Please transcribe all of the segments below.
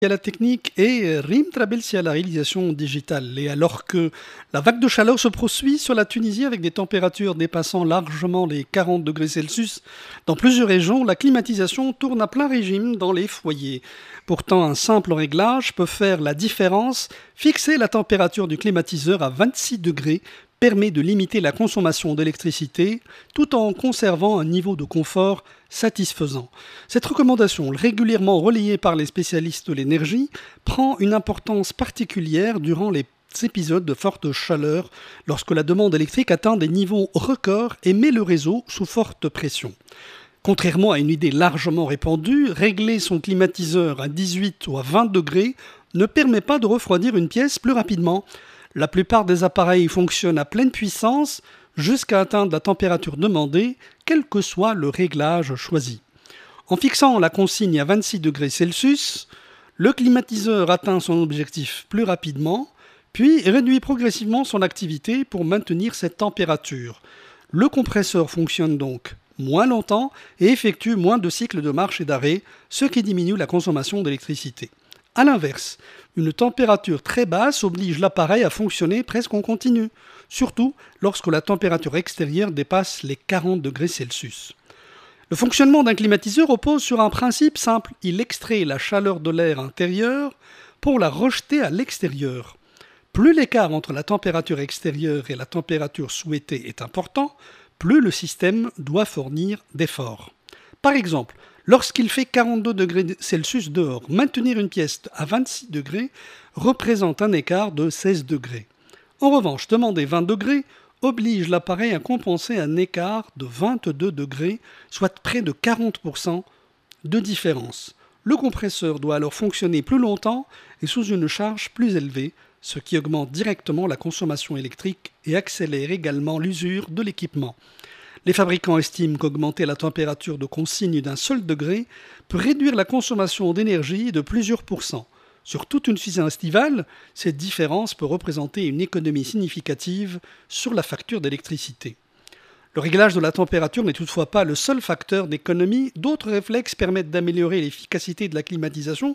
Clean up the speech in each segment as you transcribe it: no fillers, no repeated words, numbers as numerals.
À la technique et Rim Trabelsi à la réalisation digitale. Et alors que la vague de chaleur se poursuit sur la Tunisie avec des températures dépassant largement les 40 degrés Celsius, dans plusieurs régions, la climatisation tourne à plein régime dans les foyers. Pourtant, un simple réglage peut faire la différence. Fixer la température du climatiseur à 26 degrés permet de limiter la consommation d'électricité tout en conservant un niveau de confort satisfaisant. Cette recommandation, régulièrement relayée par les spécialistes de l'énergie, prend une importance particulière durant les épisodes de forte chaleur, lorsque la demande électrique atteint des niveaux records et met le réseau sous forte pression. Contrairement à une idée largement répandue, régler son climatiseur à 18 ou à 20 degrés ne permet pas de refroidir une pièce plus rapidement. La plupart des appareils fonctionnent à pleine puissance jusqu'à atteindre la température demandée, quel que soit le réglage choisi. En fixant la consigne à 26 degrés Celsius, le climatiseur atteint son objectif plus rapidement, puis réduit progressivement son activité pour maintenir cette température. Le compresseur fonctionne donc moins longtemps et effectue moins de cycles de marche et d'arrêt, ce qui diminue la consommation d'électricité. A l'inverse, une température très basse oblige l'appareil à fonctionner presque en continu, surtout lorsque la température extérieure dépasse les 40 degrés Celsius. Le fonctionnement d'un climatiseur repose sur un principe simple. Il extrait la chaleur de l'air intérieur pour la rejeter à l'extérieur. Plus l'écart entre la température extérieure et la température souhaitée est important, plus le système doit fournir d'efforts. Par exemple, lorsqu'il fait 42 degrés Celsius dehors, maintenir une pièce à 26 degrés représente un écart de 16 degrés. En revanche, demander 20 degrés oblige l'appareil à compenser un écart de 22 degrés, soit près de 40% de différence. Le compresseur doit alors fonctionner plus longtemps et sous une charge plus élevée, ce qui augmente directement la consommation électrique et accélère également l'usure de l'équipement. Les fabricants estiment qu'augmenter la température de consigne d'un seul degré peut réduire la consommation d'énergie de plusieurs pourcents. Sur toute une saison estivale, cette différence peut représenter une économie significative sur la facture d'électricité. Le réglage de la température n'est toutefois pas le seul facteur d'économie. D'autres réflexes permettent d'améliorer l'efficacité de la climatisation,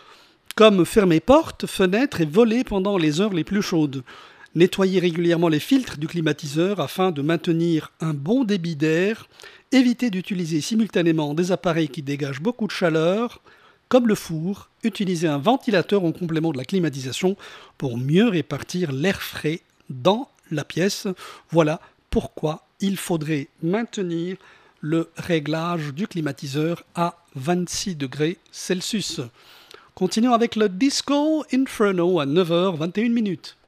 comme fermer portes, fenêtres et volets pendant les heures les plus chaudes. Nettoyer régulièrement les filtres du climatiseur afin de maintenir un bon débit d'air, éviter d'utiliser simultanément des appareils qui dégagent beaucoup de chaleur, comme le four, utiliser un ventilateur en complément de la climatisation pour mieux répartir l'air frais dans la pièce. Voilà pourquoi il faudrait maintenir le réglage du climatiseur à 26 degrés Celsius. Continuons avec le Disco Inferno à 9h21.